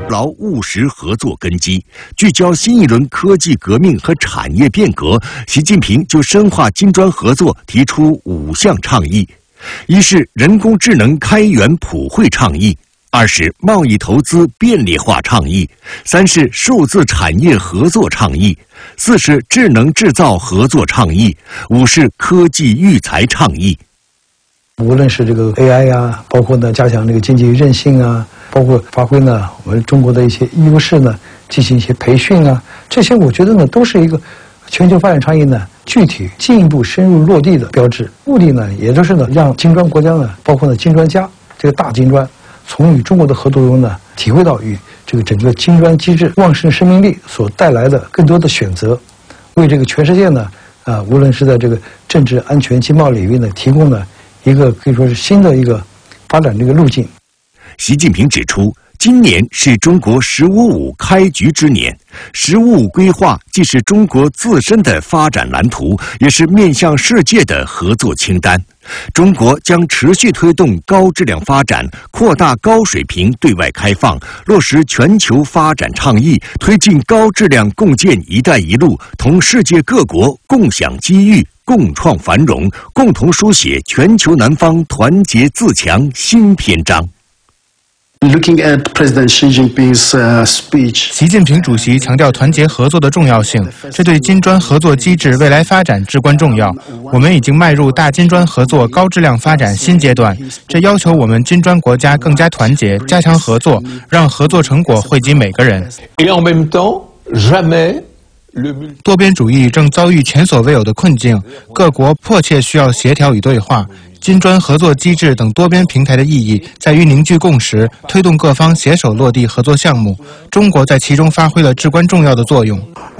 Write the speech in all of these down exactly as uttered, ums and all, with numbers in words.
牢务实合作根基，聚焦新一轮科技革命和产业变革。习近平就深化金砖合作提出五项倡议：一是人工智能开源普惠倡议；二是贸易投资便利化倡议；三是数字产业合作倡议；四是智能制造合作倡议；五是科技育才倡议。 无论是这个 A I 啊，包括呢加强这个经济韧性啊，包括发挥呢我们中国的一些优势呢，进行一些培训啊，这些我觉得呢都是一个全球发展倡议呢具体进一步深入落地的标志。目的呢也就是呢让金砖国家呢，包括呢金砖家这个大金砖，从与中国的合作中呢体会到与这个整个金砖机制旺盛生命力所带来的更多的选择，为这个全世界呢啊无论是在这个政治安全经贸领域呢提供呢一个可以说是新的一个发展这个路径。 习近平指出，今年是中国“十五五”开局之年，“十五五”规划既是中国自身的发展蓝图，也是面向世界的合作清单。中国将持续推动高质量发展，扩大高水平对外开放，落实全球发展倡议，推进高质量共建“一带一路”，同世界各国共享机遇，共创繁荣，共同书写全球南方团结自强新篇章。 Looking at President Xi Jinping's uh, speech， 习近平主席强调团结合作的重要性，这对金砖合作机制未来发展至关重要。我们已经迈入大金砖合作高质量发展新阶段，这要求我们金砖国家更加团结，加强合作，让合作成果惠及每个人。多边主义正遭遇前所未有的困境，各国迫切需要协调与对话。金砖合作机制等多边平台的意义在于凝聚共识，推动各方携手落地合作项目。中国在其中发挥了至关重要的作用。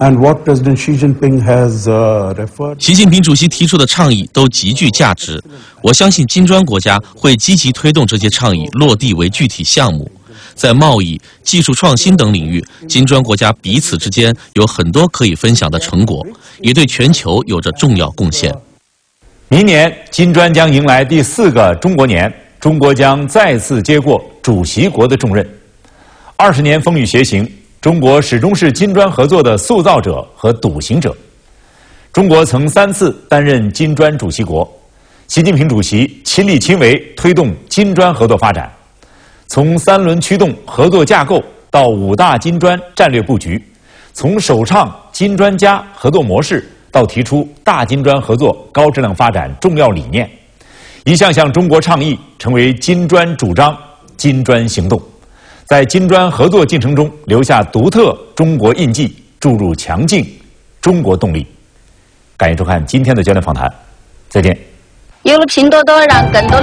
习近平主席提出的倡议都极具价值，我相信金砖国家会积极推动这些倡议落地为具体项目。在贸易、技术创新等领域，金砖国家彼此之间有很多可以分享的成果，也对全球有着重要贡献。 明年，金砖将迎来第四个中国年，中国将再次接过主席国的重任。二十年风雨携行，中国始终是金砖合作的塑造者和笃行者。中国曾三次担任金砖主席国，习近平主席亲力亲为推动金砖合作发展。从三轮驱动合作架构到五大金砖战略布局，从首倡金砖加合作模式到提出大金砖合作高质量发展重要理念，一项项中国倡议成为金砖主张、金砖行动，在金砖合作进程中留下独特中国印记，注入强劲中国动力。感谢收看今天的焦点访谈，再见。 有了拼多多，让更多